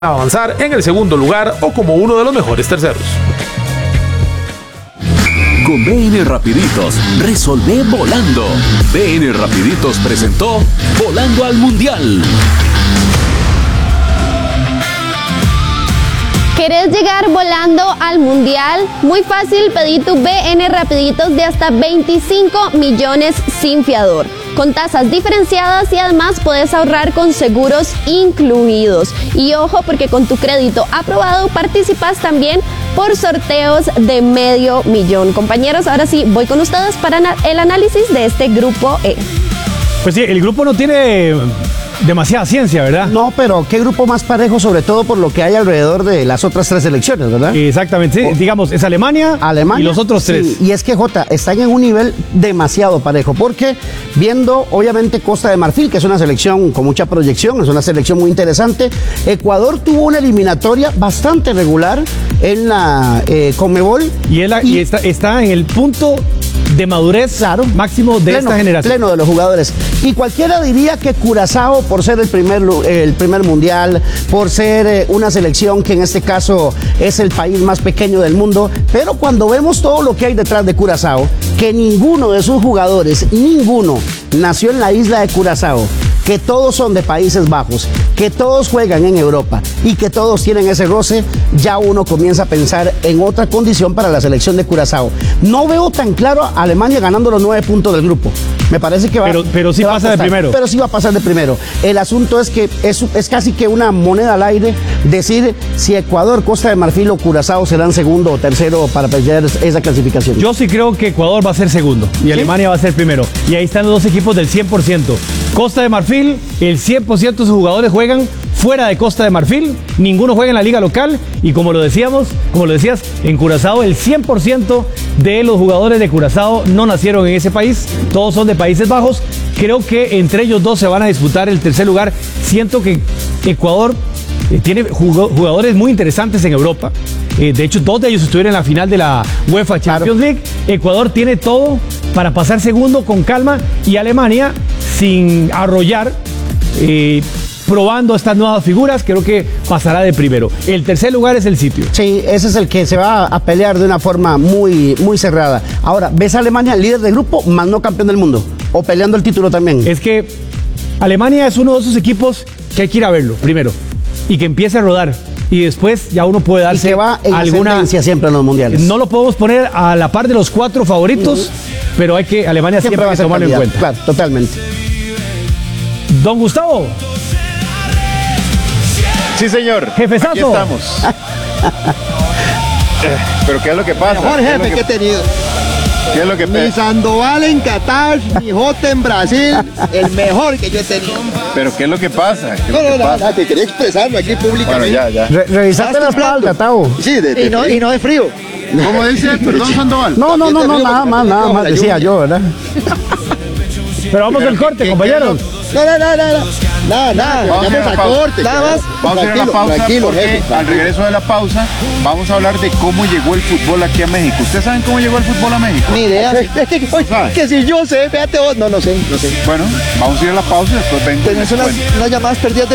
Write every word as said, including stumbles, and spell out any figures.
avanzar en el segundo lugar o como uno de los mejores terceros. Con B N Rapiditos, resolvé volando. B N Rapiditos presentó Volando al Mundial. ¿Querés llegar volando al Mundial? Muy fácil, pedí tu B N Rapiditos de hasta veinticinco millones sin fiador, con tasas diferenciadas y además puedes ahorrar con seguros incluidos. Y ojo, porque con tu crédito aprobado participas también por sorteos de medio millón. Compañeros, ahora sí, voy con ustedes para el análisis de este grupo E. Pues sí, el grupo no tiene demasiada ciencia, ¿verdad? No, pero qué grupo más parejo, sobre todo por lo que hay alrededor de las otras tres selecciones, ¿verdad? Exactamente, sí. Oh. Digamos, es Alemania, Alemania y los otros tres. Sí, y es que, Jota, están en un nivel demasiado parejo, porque viendo, obviamente, Costa de Marfil, que es una selección con mucha proyección, es una selección muy interesante. Ecuador tuvo una eliminatoria bastante regular en la eh, Conmebol. Y, él, y, y está, está en el punto de madurez, claro, máximo de pleno, esta generación. Pleno de los jugadores. Y cualquiera diría que Curazao, por ser el primer, el primer mundial, por ser eh, una selección que en este caso es el país más pequeño del mundo, pero cuando vemos todo lo que hay detrás de Curazao, que ninguno de sus jugadores, ninguno, nació en la isla de Curazao, que todos son de Países Bajos, que todos juegan en Europa y que todos tienen ese roce, ya uno comienza a pensar en otra condición para la selección de Curazao. No veo tan claro a Alemania ganando los nueve puntos del grupo. Me parece que va, pero, pero sí que pasa de primero. Pero sí va a pasar de primero. El asunto es que es, es casi que una moneda al aire decir si Ecuador, Costa de Marfil o Curazao serán segundo o tercero para perder esa clasificación. Yo sí creo que Ecuador va a ser segundo y ¿sí? Alemania va a ser primero. Y ahí están los dos equipos del cien por ciento. Costa de Marfil, el cien por ciento de sus jugadores juegan fuera de Costa de Marfil, ninguno juega en la liga local y como lo decíamos, como lo decías, en Curazao el cien por ciento de los jugadores de Curazao no nacieron en ese país, todos son de Países Bajos. Creo que entre ellos dos se van a disputar el tercer lugar. Siento que Ecuador eh, tiene jugadores muy interesantes en Europa. Eh, de hecho, dos de ellos estuvieron en la final de la UEFA Champions League. Ecuador tiene todo para pasar segundo con calma y Alemania, sin arrollar, eh, probando estas nuevas figuras, creo que pasará de primero. El tercer lugar es el sitio. Sí, ese es el que se va a pelear de una forma muy, muy cerrada. Ahora, ¿ves a Alemania líder del grupo, más no campeón del mundo? ¿O peleando el título también? Es que Alemania es uno de esos equipos que hay que ir a verlo, primero, y que empiece a rodar. Y después ya uno puede darse y que va en alguna siempre en los mundiales. No lo podemos poner a la par de los cuatro favoritos, uh-huh. pero hay que Alemania siempre, siempre va a tomarlo en cuenta. Claro, totalmente. Don Gustavo. Sí, señor. Jefezazo. Aquí estamos. Pero ¿qué es lo que pasa? El mejor jefe que, que he tenido. ¿Qué es lo que pasa? Mi Sandoval en Qatar, mi Jota en Brasil, el mejor que yo he tenido. Pero ¿qué es lo que pasa? ¿Qué no, no, no, no, nada, te quería expresarlo aquí públicamente. Bueno, ya, ya. Re revisate la espalda, Tavo. Sí, de, de y, no, y no es frío. ¿Cómo dice? Perdón, Sandoval. No, no, no, no, nada más, nada más, decía yo, ¿verdad? Pero vamos al corte, compañeros. No, no, no, no, nada, nada, vamos a corte, nada más. Vamos a ir a la pausa porque jefe, al regreso de la pausa vamos a hablar de cómo llegó el fútbol aquí a México. ¿Ustedes saben cómo llegó el fútbol a México? Ni idea. Es que, oye, que si yo sé, fíjate vos, no, no sé, no sé. Bueno, vamos a ir a la pausa y después ven. Tenés unas, unas llamadas perdidas de